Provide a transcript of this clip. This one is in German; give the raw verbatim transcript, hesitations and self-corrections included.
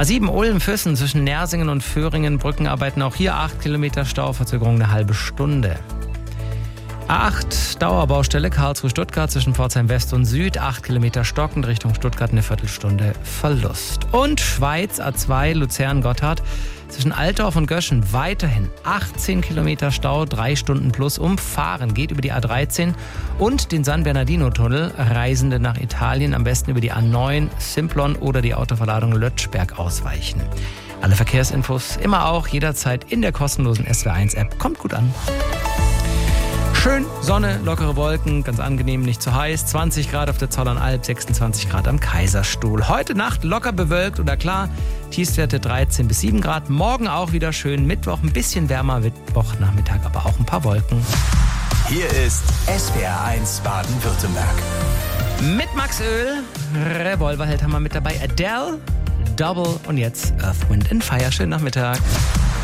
A sieben Ulm-Füssen zwischen Nersingen und Föhringen. Brückenarbeiten auch hier acht Kilometer Stau, Verzögerung eine halbe Stunde. A acht Dauerbaustelle Karlsruhe-Stuttgart zwischen Pforzheim West und Süd. acht Kilometer stockend Richtung Stuttgart, eine Viertelstunde Verlust. Und Schweiz A zwei Luzern-Gotthard zwischen Altdorf und Göschen weiterhin achtzehn Kilometer Stau, drei Stunden plus umfahren. Geht über die A dreizehn und den San Bernardino-Tunnel. Reisende nach Italien am besten über die A neun, Simplon oder die Autoverladung Lötschberg ausweichen. Alle Verkehrsinfos immer auch jederzeit in der kostenlosen S W R eins App. Kommt gut an. Schön, Sonne, lockere Wolken, ganz angenehm, nicht zu heiß. zwanzig Grad auf der Zollernalb, sechsundzwanzig Grad am Kaiserstuhl. Heute Nacht locker bewölkt oder klar, Tiefstwerte dreizehn bis sieben Grad. Morgen auch wieder schön, Mittwoch ein bisschen wärmer, Mittwochnachmittag aber auch ein paar Wolken. Hier ist S W R eins Baden-Württemberg. Mit Max Öl, Revolverheld haben wir mit dabei, Adele, Double und jetzt Earth, Wind and Fire. Schönen Nachmittag.